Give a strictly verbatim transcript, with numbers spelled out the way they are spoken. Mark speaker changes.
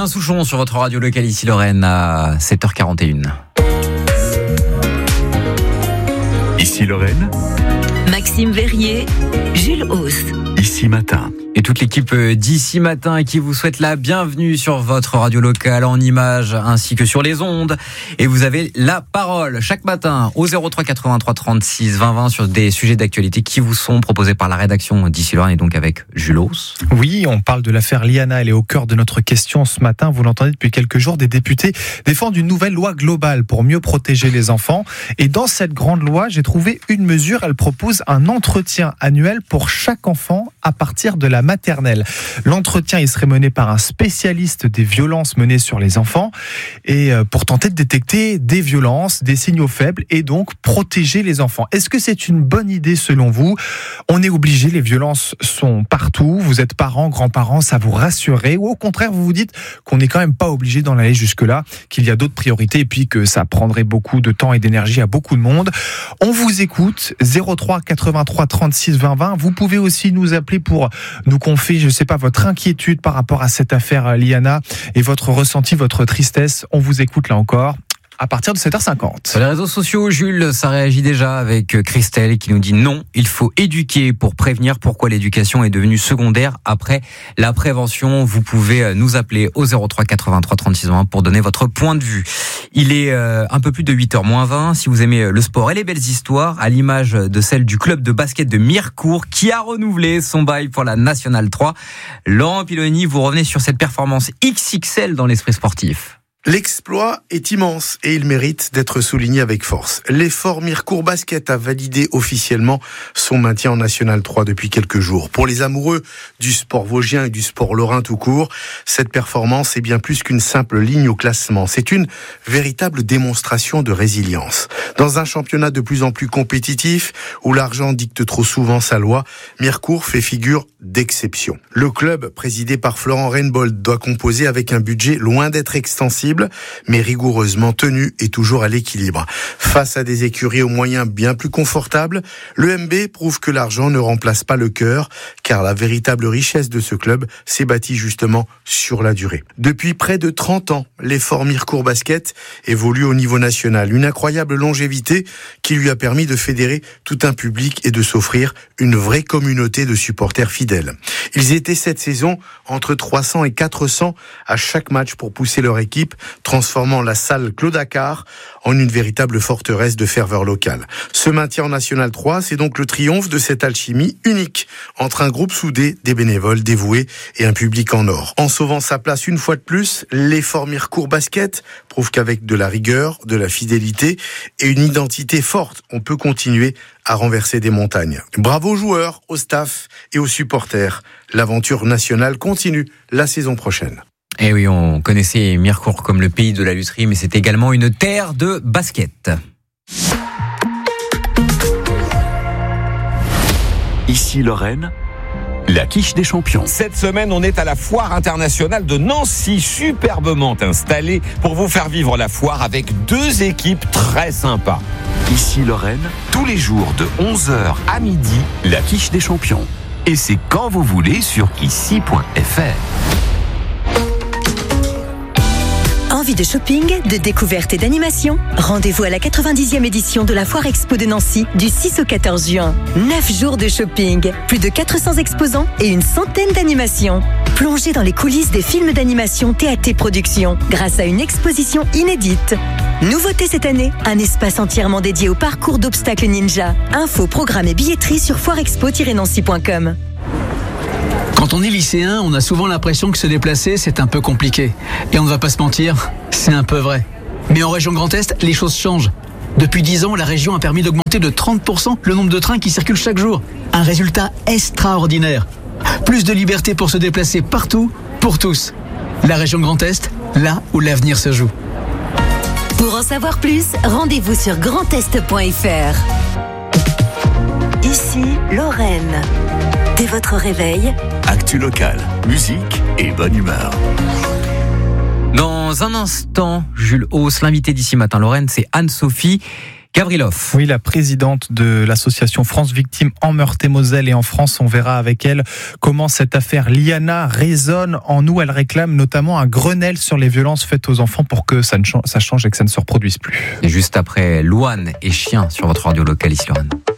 Speaker 1: Alain Souchon sur votre radio locale ici Lorraine à sept heures quarante et une.
Speaker 2: Ici Lorraine,
Speaker 3: Maxime Verrier, Jules Hauss.
Speaker 2: Ici Matin.
Speaker 1: Et toute l'équipe d'Ici Matin qui vous souhaite la bienvenue sur votre radio locale en images ainsi que sur les ondes. Et vous avez la parole chaque matin au zéro trois quatre-vingt-trois trente-six vingt vingt sur des sujets d'actualité qui vous sont proposés par la rédaction d'Ici Lorraine et donc avec Jules Hauss.
Speaker 4: Oui, on parle de l'affaire Liana, elle est au cœur de notre question ce matin. Vous l'entendez depuis quelques jours, des députés défendent une nouvelle loi globale pour mieux protéger les enfants. Et dans cette grande loi, j'ai trouvé une mesure, elle propose un entretien annuel pour chaque enfant à partir de la maternelle. L'entretien, il serait mené par un spécialiste des violences menées sur les enfants et pour tenter de détecter des violences, des signaux faibles et donc protéger les enfants. Est-ce que c'est une bonne idée selon vous ? On est obligé, les violences sont partout, vous êtes parents, grands-parents, ça vous rassurait ou au contraire vous vous dites qu'on n'est quand même pas obligé d'en aller jusque-là, qu'il y a d'autres priorités et puis que ça prendrait beaucoup de temps et d'énergie à beaucoup de monde. On vous écoute, zéro trois quatre-vingt-trois trente-six vingt vingt. Vous pouvez aussi nous appeler pour nous confier, je ne sais pas, votre inquiétude par rapport à cette affaire Liana et votre ressenti, votre tristesse. On vous écoute là encore à partir de sept heures cinquante.
Speaker 1: Sur les réseaux sociaux, Jules, ça réagit déjà avec Christelle qui nous dit non, il faut éduquer pour prévenir. Pourquoi l'éducation est devenue secondaire après la prévention. Vous pouvez nous appeler au zéro trois quatre-vingt-trois trente-six vingt pour donner votre point de vue. Il est un peu plus de huit heures moins vingt. Si vous aimez le sport et les belles histoires, à l'image de celle du club de basket de Mirecourt qui a renouvelé son bail pour la Nationale trois. Laurent Piloni, vous revenez sur cette performance X X L dans l'esprit sportif.
Speaker 5: L'exploit est immense et il mérite d'être souligné avec force. L'effort Mirecourt Basket a validé officiellement son maintien en National trois depuis quelques jours. Pour les amoureux du sport vosgien et du sport lorrain tout court, cette performance est bien plus qu'une simple ligne au classement. C'est une véritable démonstration de résilience. Dans un championnat de plus en plus compétitif, où l'argent dicte trop souvent sa loi, Mirecourt fait figure d'exception. Le club, présidé par Florent Rainbold, doit composer avec un budget loin d'être extensible, mais rigoureusement tenu et toujours à l'équilibre. Face à des écuries aux moyens bien plus confortables, le M B prouve que l'argent ne remplace pas le cœur, car la véritable richesse de ce club s'est bâtie justement sur la durée. Depuis près de trente ans, l'effort Mirecourt Basket évolue au niveau national. Une incroyable longévité qui lui a permis de fédérer tout un public et de s'offrir une vraie communauté de supporters fidèles. Ils étaient cette saison entre trois cents et quatre cents à chaque match pour pousser leur équipe, transformant la salle Claude Accart en une véritable forteresse de ferveur locale. Ce maintien en National trois, c'est donc le triomphe de cette alchimie unique entre un groupe soudé, des bénévoles dévoués et un public en or. En sauvant sa place une fois de plus, l'effort Mirecourt Basket prouve qu'avec de la rigueur, de la fidélité et une identité forte, on peut continuer à renverser des montagnes. Bravo aux joueurs, au staff et aux supporters. L'aventure nationale continue la saison prochaine.
Speaker 1: Et oui, on connaissait Mirecourt comme le pays de la lutherie, mais c'est également une terre de basket.
Speaker 2: Ici Lorraine, la quiche des champions.
Speaker 6: Cette semaine, on est à la foire internationale de Nancy, superbement installée pour vous faire vivre la foire avec deux équipes très sympas.
Speaker 2: Ici Lorraine, tous les jours de onze heures à midi, la quiche des champions. Et c'est quand vous voulez sur ici point f r.
Speaker 3: Envie de shopping, de découverte et d'animation ? Rendez-vous à la quatre-vingt-dixième édition de la Foire Expo de Nancy du six au quatorze juin. neuf jours de shopping, plus de quatre cents exposants et une centaine d'animations. Plongez dans les coulisses des films d'animation T A T Productions grâce à une exposition inédite. Nouveauté cette année, un espace entièrement dédié au parcours d'obstacles ninja. Infos, programmes et billetterie sur foire expo tiret nancy point com.
Speaker 7: Quand on est lycéen, on a souvent l'impression que se déplacer, c'est un peu compliqué. Et on ne va pas se mentir, c'est un peu vrai. Mais en région Grand Est, les choses changent. Depuis dix ans, la région a permis d'augmenter de trente pour cent le nombre de trains qui circulent chaque jour. Un résultat extraordinaire. Plus de liberté pour se déplacer partout, pour tous. La région Grand Est, là où l'avenir se joue.
Speaker 3: Pour en savoir plus, rendez-vous sur grand est point f r. Ici, Lorraine. Dès votre réveil,
Speaker 2: Actu locale, musique et bonne humeur.
Speaker 1: Dans un instant, Jules Hauss, l'invité d'ici matin, Lorraine, c'est Anne-Sophie Gavrilov.
Speaker 4: Oui, la présidente de l'association France Victimes en Meurthe-et-Moselle et en France, on verra avec elle comment cette affaire Liana résonne en nous. Elle réclame notamment un Grenelle sur les violences faites aux enfants pour que ça, ne change, ça change et que ça ne se reproduise plus.
Speaker 1: Et juste après, Louane et Chien sur votre radio locale ici, Lorraine.